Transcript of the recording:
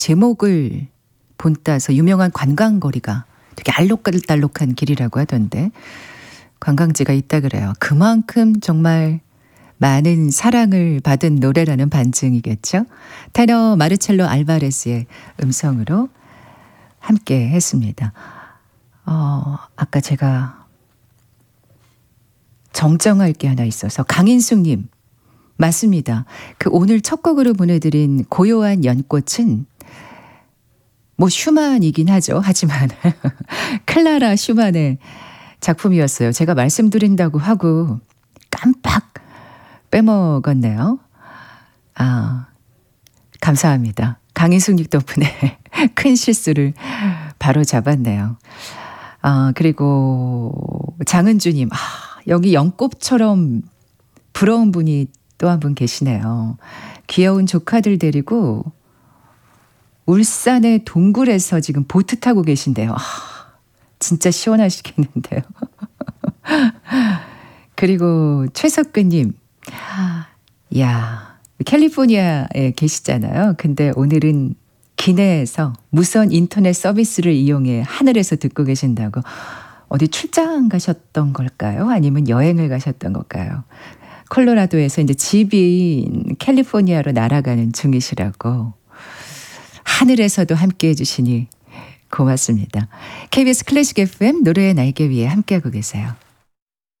제목을 본따서 유명한 관광거리가 되게 알록달록한 길이라고 하던데 관광지가 있다 그래요. 그만큼 정말 많은 사랑을 받은 노래라는 반증이겠죠. 테너 마르첼로 알바레스의 음성으로 함께 했습니다. 아까 제가 정정할 게 하나 있어서 강인숙님 맞습니다. 그 오늘 첫 곡으로 보내드린 고요한 연꽃은 뭐 슈만이긴 하죠. 하지만 클라라 슈만의 작품이었어요. 제가 말씀드린다고 하고 깜빡 빼먹었네요. 감사합니다. 강인숙님 덕분에 큰 실수를 바로 잡았네요. 그리고 장은주님, 여기 연꽃처럼 부러운 분이 또 한 분 계시네요. 귀여운 조카들 데리고 울산의 동굴에서 지금 보트 타고 계신데요. 진짜 시원하시겠는데요. 그리고 최석근님, 캘리포니아에 계시잖아요. 근데 오늘은 기내에서 무선 인터넷 서비스를 이용해 하늘에서 듣고 계신다고. 어디 출장 가셨던 걸까요? 아니면 여행을 가셨던 걸까요? 콜로라도에서 이제 집이 캘리포니아로 날아가는 중이시라고. 하늘에서도 함께 해주시니 고맙습니다. KBS 클래식 FM 노래의 날개 위에 함께하고 계세요.